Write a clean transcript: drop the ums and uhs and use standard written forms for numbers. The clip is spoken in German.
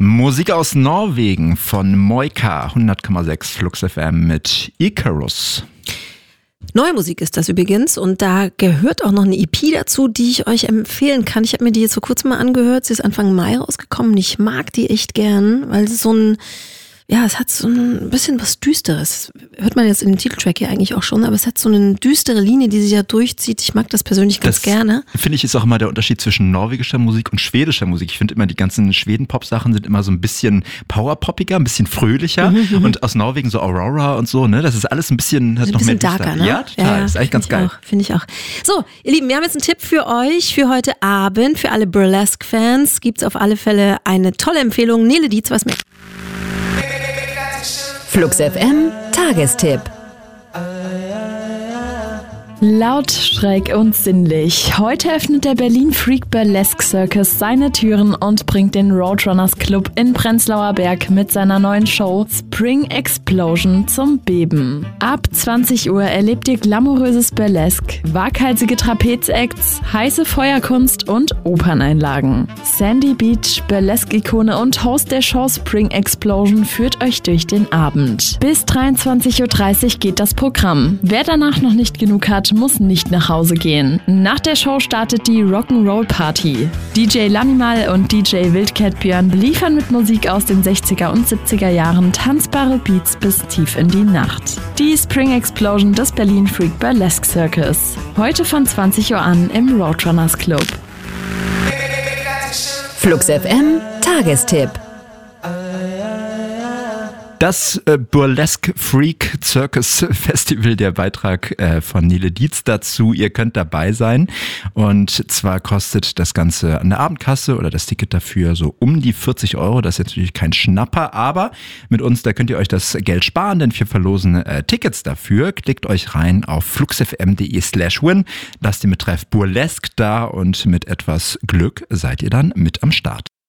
Musik aus Norwegen von Moika, 100,6 Flux FM mit Icarus. Neue Musik ist das übrigens und da gehört auch noch eine EP dazu, die ich euch empfehlen kann. Ich habe mir die jetzt vor kurzem mal angehört, sie ist Anfang Mai rausgekommen und ich mag die echt gern, weil es es hat so ein bisschen was Düsteres. Hört man jetzt in dem Titeltrack hier eigentlich auch schon, aber es hat so eine düstere Linie, die sich ja durchzieht. Ich mag das persönlich ganz gerne. Finde ich, ist auch immer der Unterschied zwischen norwegischer Musik und schwedischer Musik. Ich finde immer, die ganzen Schweden-Pop-Sachen sind immer so ein bisschen powerpoppiger, ein bisschen fröhlicher. Und aus Norwegen so Aurora und so, ne? Das ist alles ein bisschen, hat ein noch bisschen mehr darker, ne? Ja, total. Ja, ist eigentlich ganz geil. Finde ich auch. So, ihr Lieben, wir haben jetzt einen Tipp für euch für heute Abend. Für alle Burlesque-Fans gibt es auf alle Fälle eine tolle Empfehlung. Nele Dietz, was mehr? Flux FM Tagestipp. Laut, schräg und sinnlich. Heute öffnet der Berlin Freak Burlesque Circus seine Türen und bringt den Roadrunners Club in Prenzlauer Berg mit seiner neuen Show Spring Explosion zum Beben. Ab 20 Uhr erlebt ihr glamouröses Burlesque, waghalsige Trapezacts, heiße Feuerkunst und Operneinlagen. Sandy Beach, Burlesque-Ikone und Host der Show Spring Explosion führt euch durch den Abend. Bis 23:30 Uhr geht das Programm. Wer danach noch nicht genug hat, muss nicht nach Hause gehen. Nach der Show startet die Rock'n'Roll Party. DJ Lanimal und DJ Wildcat Björn liefern mit Musik aus den 60er und 70er Jahren tanzbare Beats bis tief in die Nacht. Die Spring Explosion des Berlin Freak Burlesque Circus. Heute von 20 Uhr an im Roadrunners Club. Flux FM Tagestipp. Das Burlesque Freak Circus Festival, der Beitrag von Nele Dietz dazu. Ihr könnt dabei sein und zwar kostet das Ganze an der Abendkasse oder das Ticket dafür so um die 40 Euro. Das ist jetzt natürlich kein Schnapper, aber mit uns, da könnt ihr euch das Geld sparen, denn wir verlosen Tickets dafür. Klickt euch rein auf fluxfm.de/win, lasst den Betreff Burlesque da und mit etwas Glück seid ihr dann mit am Start.